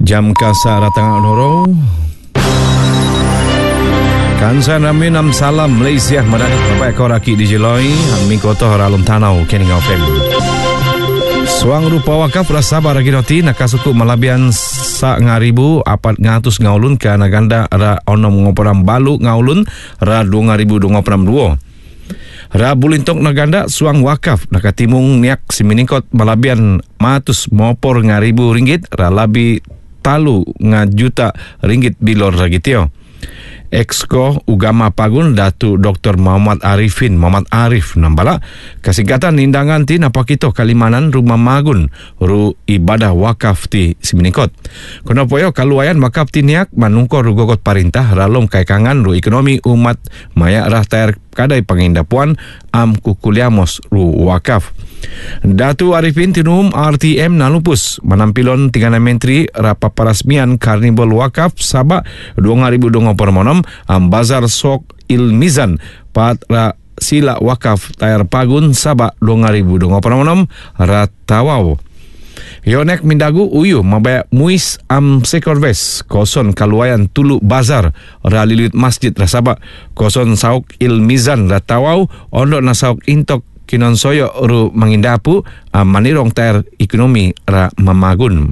Jam kasar datang noro. Kansan namin am salam Malaysia madadik papai koraki di Jeloi ami koto haralum tanau kening ofem. Suang rupa wakaf rasaba ragi roti nakasuku malabian sa ngaribu apat ngatus ngaulun ke naganda ra onom ngoperam balu ngaulun ra 2022. Ra bulintok naganda suang wakaf nakatimung niak siminingkot malabian matus mopor ngaribu ringgit ra labi talu ngajuta ringgit bilor ragitio. Exco Ugama Pagun Datu Dr. Muhammad Arif nambala kasigatan nindangan ti napakito Kalimanan Rumah Magun ru ibadah wakaf ti siminingkot. Kono poyo kaluayan wakaf ti niak manungkor rugogot parintah ralom kaikangan ru ekonomi umat maya rah taer kadai pangindapuan am kukuliamos ru wakaf. Datu Arifin tinum RTM nalupus manampilon tingana menteri rapa parasmian Karnibal Wakaf Sabah 2026 am bazar sok Ilmizan pat ra sila wakaf tayar pagun Sabah 2026 ratawau. Yonek mindagu uyu mabaya muis am sekorves koson kaluayan tulu bazar ralilit masjid rasaba koson sauk Ilmizan ratawau ondok na sauk intok kinon soyo ru mangindapu manirong taer ekonomi ra mamagun.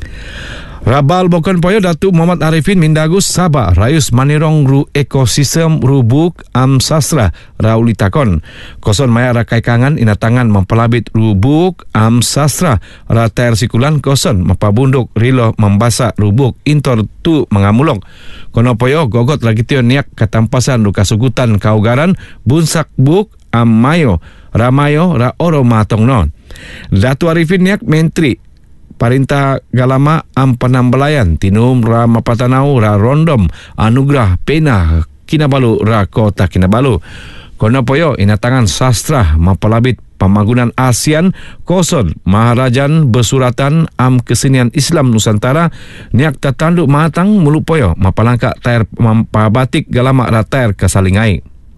Rabal bokon poyo Datu Muhammad Arifin mindagus Sabah rayus manirong ru ekosistem rubuk am sastra raulitakon. Koson maya ra kaikangan inatangan mempelabit rubuk am sastra ra taer sikulan koson mapabunduk rilo membasa rubuk intor tu mengamulong. Kono poyo gogot lagi tio niak katampasan ru kasugutan kaugaran bunsak buk am mayo Ramayo ra oro matong non. Datu Arifin niak menteri Parintah Galama am Penambelayan tinum ra mapatanau ra rondom anugerah pena Kinabalu ra kota Kinabalu. Kono poyo inatangan sastra mapalabit pemagunan ASEAN koson Maharajan Besuratan am Kesenian Islam Nusantara niak tatanduk matang mulupoyo mapalangka taer mampabatik Galama ra taer kasalingai.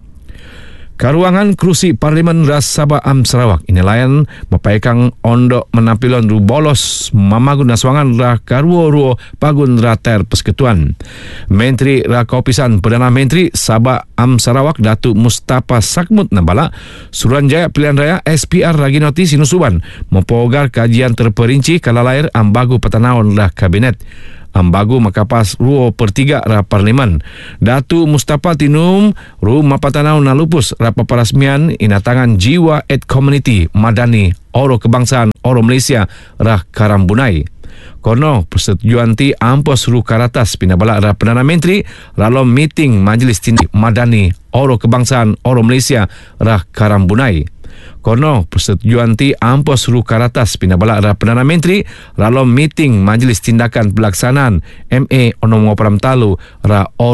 Karuangan Kerusi Parlimen Ras Sabah am Sarawak inilayan mapaikang ondok menampilon ru bolos mamagun naswangan ra karuo-ruo pagun rater persekutuan. Menteri ra Kaupisan Perdana Menteri Sabah am Sarawak Datu Mustafa Sakmut nambala Suruhanjaya Pilihan Raya SPR Raginoti Sinusuban mempogar kajian terperinci kalalair ambagu petanaon lah kabinet. Ambagu makapas 2/3 ra parlimen. Datu Mustafa tinum ru mapatanau nalupus ra paparasmian inatangan jiwa et community madani oro kebangsaan oro Malaysia ra karambunai. Kono persetujuan ti ampos ru karatas pinabala ra Perdana Menteri ralom meeting Majlis Tinggi Madani oro kebangsaan oro Malaysia ra karambunai. Kono persetujuan ti ampos ru karatas pinabala ra Perdana Menteri ralom meeting Majlis Tindakan Pelaksanaan MA Onom Ngoperam Talu ra